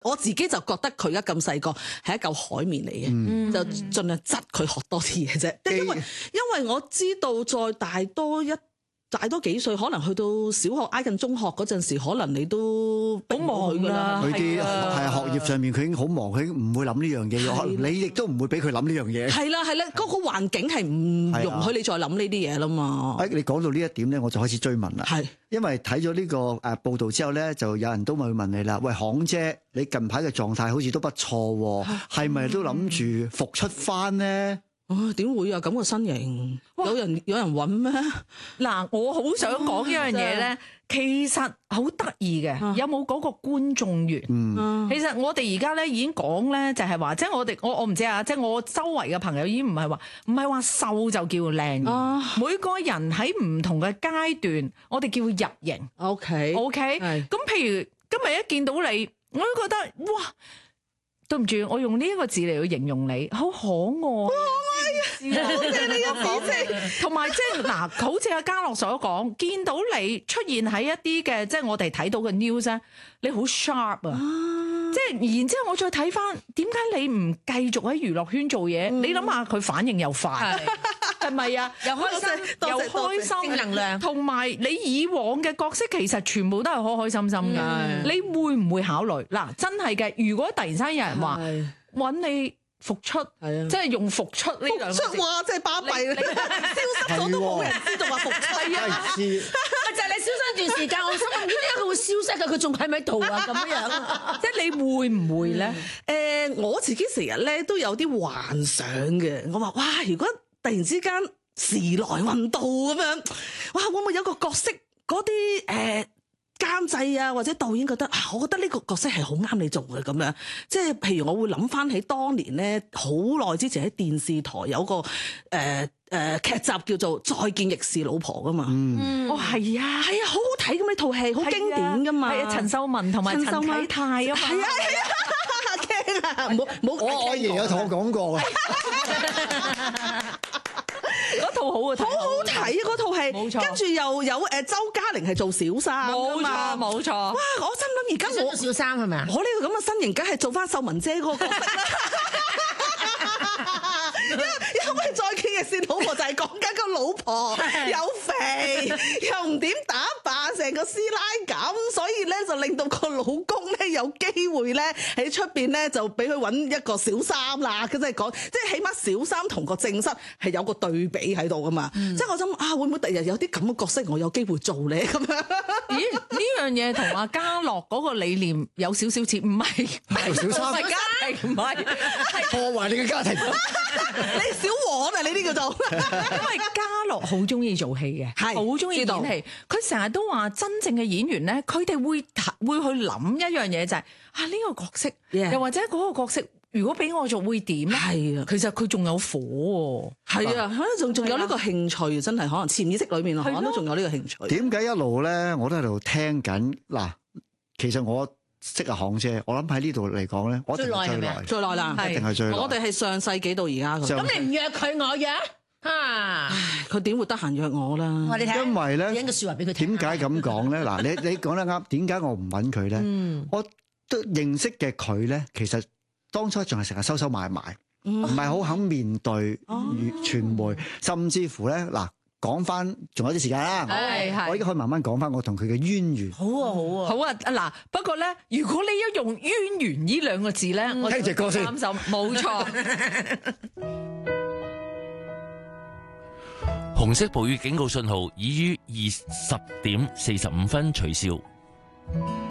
我自己就覺得佢而家咁細個係一嚿海綿嚟嘅，就盡量執佢學多啲嘢啫。因為我知道再大多幾歲，可能去到小學挨近中學嗰陣時，可能你都好忙㗎啦。 佢啲係學業上面佢已經好忙，佢唔會諗呢樣嘢，可能你亦都唔會俾佢諗呢樣嘢。 係啦，嗰個環境係唔容許你再諗呢啲嘢啦嘛。 你講到呢一點咧，我就開始追問啦。係，因為睇咗呢個報道之後咧，就有人都會問你啦。喂，行姐，你近排嘅狀態好似都不錯喎，係咪都諗住復出翻咧？ 點會啊？咁個身形，有人揾咩？ 嗱，我好想講一樣嘢咧，其實好得意嘅，有冇嗰個觀眾緣？其實我哋而家咧已經講咧，就係話，即係我唔知啊，即係我周圍嘅朋友已經唔係話瘦就叫靚，每個人喺唔同嘅階段，我哋叫入型。OK，咁譬如今日一見到你，我都覺得哇！對唔住，我用呢一個字嚟去形容你，好可愛。多謝你嘅指正。同埋即係嗱，好似阿嘉樂所講，見到你出現喺一啲嘅，即係我哋睇到嘅 news 咧，你好 sharp 啊！即係然之後我再睇翻，點解你唔繼續喺娛樂圈做嘢？你諗下佢反應又快，係咪啊？又開心，正能量。同埋你以往嘅角色其實全部都係開開心心嘅。你會唔會考慮？嗱，真係嘅，如果突然間有人話揾你復出，即係用復出呢兩個字，復出哇，真係巴閉，消失咗都冇人知道話復出。係啊，就係你消失一段時間，我心諗點解佢會消失㗎？佢仲喺咪度啊？咁樣，即係你會唔會咧？ 我自己成日咧都有啲幻想嘅。我話哇，如果突然之間時來運到咁樣，哇，會唔會有個角色嗰啲監製啊或者導演覺得我覺得呢個角色係好啱你做嘅咁樣，即係譬如我會諗翻起當年咧好耐之前喺電視台有個劇集叫做《再見亦是老婆》噶嘛。 係啊， 好好睇咁呢套戲，好經典噶嘛。 係啊，陳秀雯同埋陳啟泰啊嘛。 係啊，驚啊！冇我阿爺有同我講過啊。 嗰套好啊， 好好睇啊！嗰套戲，冇錯。跟住又有周嘉玲係做小三， 冇錯。哇！ 我心諗而家我小三係咪啊？ 我呢個咁嘅身形，梗係做翻秀雯姐嗰個角色啦。因為再見亦是老婆就係講緊個老婆有肥又唔點打扮，成個師奶咁，所以咧就令到個老公咧有機會咧喺出邊咧就俾佢揾一個小三啦。佢即係講，即係起碼小三同個正室係有個對比喺度噶嘛。即係我諗會唔會第日有啲咁嘅角色我有機會做咧咁樣？ 咦？呢樣嘢同阿嘉樂嗰個理念有少少似，唔係小三， 唔係家庭，唔係破壞你嘅家庭。 你小王啊！你呢叫做， 因為嘉樂好中意做戲嘅，好中意演戲。佢成日都話，真正嘅演員咧，佢哋會去諗一樣嘢就係呢個角色，又或者嗰個角色，如果俾我做會點咧？係啊，其實佢仲有火喎。係啊，可能仲有呢個興趣，真係可能潛意識裏面可能都仲有呢個興趣。 點解一路咧我都喺度聽緊嗱？其實我識阿行姐，我諗喺呢度嚟講咧，我一定係最耐啦， 一定係最耐。 我哋係上世紀到而家咁你唔約佢，我約佢點會得閒約我啦？ 因為咧， 影個説話俾佢聽。 點解咁講咧？嗱，你講得啱。點解我唔揾佢咧？我都認識嘅佢咧，其實當初仲係成日收收埋埋，唔係好肯面對傳媒，甚至乎咧嗱。講翻，仲有啲時間啦，我而家可以慢慢講翻我同佢嘅淵源。 好啊！嗱，不過咧，如果你一用淵源呢兩個字咧，我聽隻歌先， 冇錯。 紅色暴雨警告信號已於20:45取消。